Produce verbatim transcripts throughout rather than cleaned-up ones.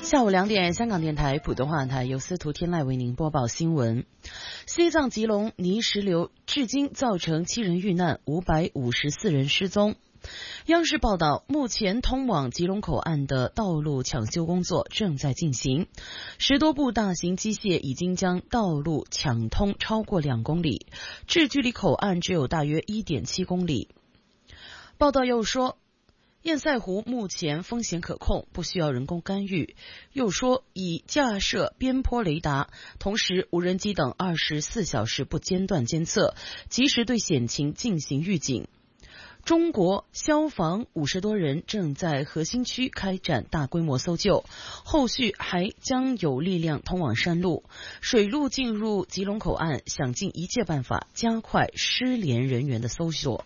下午两点，香港电台普通话台由司徒天籁为您播报新闻。西藏吉隆泥石流至今造成七人遇难，五百五十四人失踪。央视报道，目前通往吉隆口岸的道路抢修工作正在进行，十多部大型机械已经将道路抢通超过两公里，至距离口岸只有大约 一点七公里。报道又说，堰塞湖目前风险可控，不需要人工干预。又说，已架设边坡雷达，同时无人机等二十四小时不间断监测，及时对险情进行预警。中国消防五十多人正在核心区开展大规模搜救，后续还将有力量通往山路、水路进入吉隆口岸，想尽一切办法加快失联人员的搜索。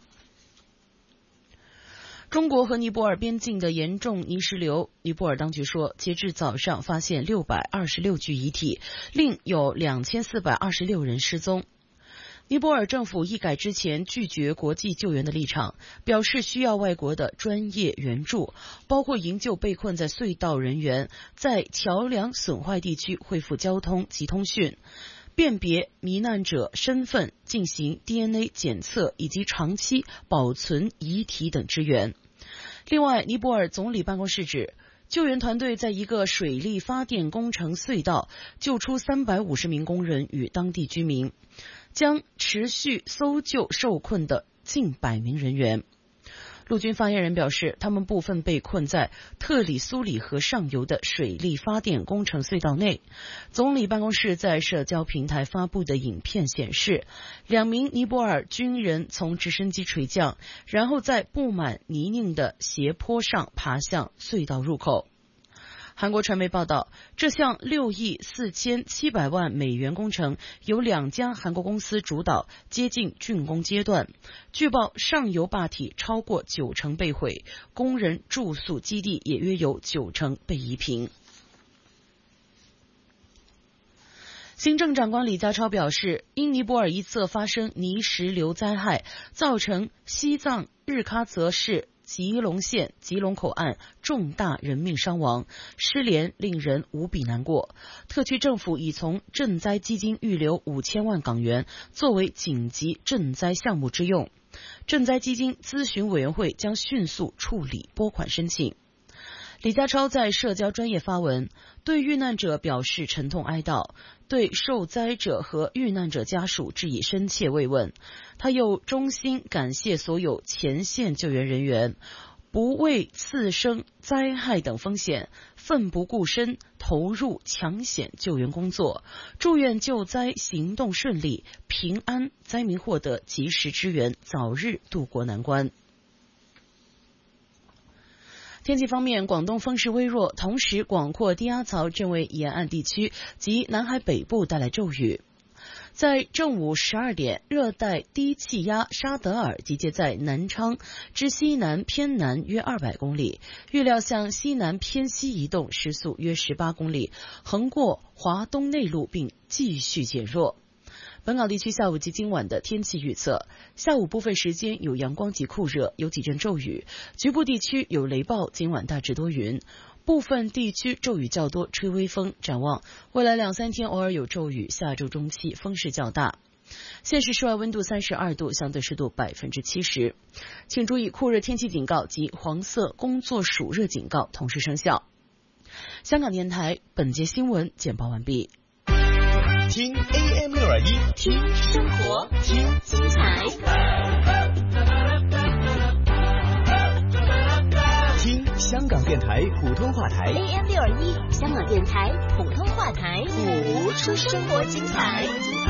中国和尼泊尔边境的严重泥石流，尼泊尔当局说，截至早上发现六百二十六具遗体，另有两千四百二十六人失踪。尼泊尔政府一改之前拒绝国际救援的立场，表示需要外国的专业援助，包括营救被困在隧道人员，在桥梁损坏地区恢复交通及通讯，辨别罹难者身份，进行 D N A 检测以及长期保存遗体等支援。另外，尼泊尔总理办公室指，救援团队在一个水力发电工程隧道救出三百五十名工人与当地居民，将持续搜救受困的近百名人员。陆军发言人表示，他们部分被困在特里苏里河上游的水力发电工程隧道内。总理办公室在社交平台发布的影片显示，两名尼泊尔军人从直升机垂降，然后在布满泥泞的斜坡上爬向隧道入口。韩国传媒报道，这项六亿四千七百万美元工程由两家韩国公司主导，接近竣工阶段。据报，上游坝体超过九成被毁，工人住宿基地也约有九成被夷平。行政长官李家超表示，因尼泊尔一侧发生泥石流灾害，造成西藏日喀则市吉隆县吉隆口岸重大人命伤亡，失联令人无比难过。特区政府已从赈灾基金预留五千万港元作为紧急赈灾项目之用，赈灾基金咨询委员会将迅速处理拨款申请。李家超在社交专业发文，对遇难者表示沉痛哀悼，对受灾者和遇难者家属致以深切慰问。他又衷心感谢所有前线救援人员，不畏次生灾害等风险，奋不顾身投入抢险救援工作，祝愿救灾行动顺利、平安，灾民获得及时支援，早日渡过难关。天气方面，广东风势微弱，同时广阔低压槽正为沿岸地区及南海北部带来骤雨。在正午十二点，热带低气压沙德尔集结在南昌之西南偏南约二百公里，预料向西南偏西移动，时速约十八公里，横过华东内陆并继续减弱。本港地区下午及今晚的天气预测，下午部分时间有阳光及酷热，有几阵骤雨，局部地区有雷暴，今晚大致多云，部分地区骤雨较多，吹微风。展望未来两三天偶尔有骤雨，下周中期风势较大。现时室外温度三十二度，相对湿度百分之七十。请注意酷热天气警告及黄色工作暑热警告同时生效。香港电台本节新闻简报完毕。 听 A M 六二一， 听生活，听精彩， 听香港电台普通话台 A M 六二一，香港电台普通话台， 谱出生活精彩。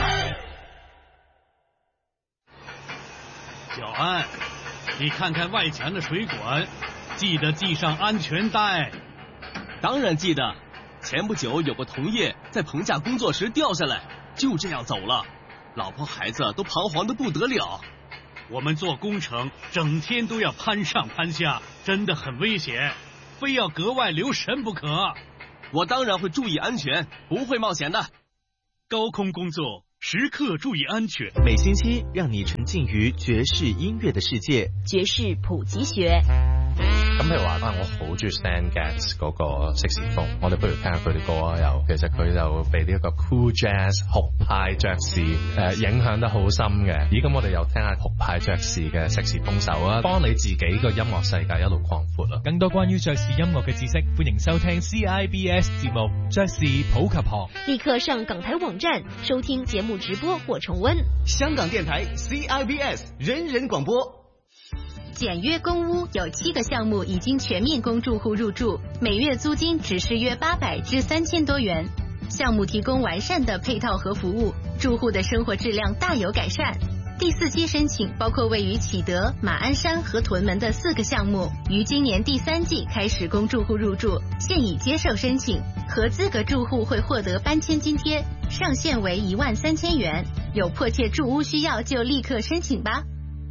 小安，你看看外墙的水管，记得系上安全带。 当然记得。前不久有个同业在棚架工作时掉下来，就这样走了，老婆孩子都彷徨得不得了。 我们做工程整天都要攀上攀下，真的很危险，非要格外留神不可。 我当然会注意安全，不会冒险的。 高空工作时刻注意安全。 每星期让你沉浸于爵士音乐的世界， 爵士普及学。 譬如話啊，我好中意 Stan Getz 嗰個色士風，我哋不如聽下佢哋歌啊。又其實佢就被呢一個 cool jazz 酷派爵士誒影響得好深嘅。咦，咁我哋又聽下酷派爵士嘅色士風手啊，幫你自己個音樂世界一路擴闊啊。 更多關於爵士音樂嘅知識，歡迎收聽 C I B S 節目《爵士普及學》。 立刻上港台網站收聽節目直播或重溫。 香港電台 C I B S 人人廣播。 簡約公屋有七個項目已經全面供住戶入住，每月租金只是約八百至三千多元。項目提供完善的配套和服務，住戶的生活質量大有改善。第四期申請包括位於啟德、馬鞍山和屯門的四個項目，於今年第三季開始供住戶入住，現已接受申請。合資格住戶會獲得搬遷津貼，上限為一萬三千元。有迫切住屋需要就立刻申請吧。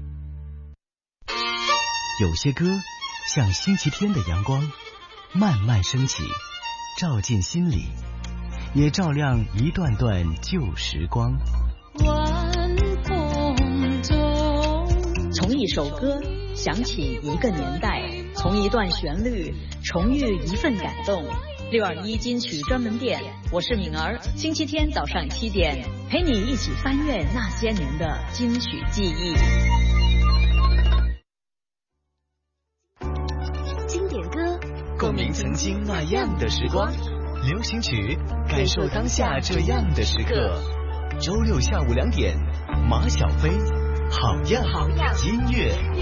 有些歌像星期天的陽光，慢慢升起，照進心裡，也照亮一段段舊時光。 晚風中，從一首歌想起一個年代，從一段旋律重遇一份感動。六二一金曲專門店，我是敏兒，星期天早上七點，陪你一起翻閱那些年的金曲記憶。 經典歌， 共鳴曾經那樣的時光；流行曲，感受當下這樣的時刻。周六下午兩點，馬小飛，好樣好樣音樂。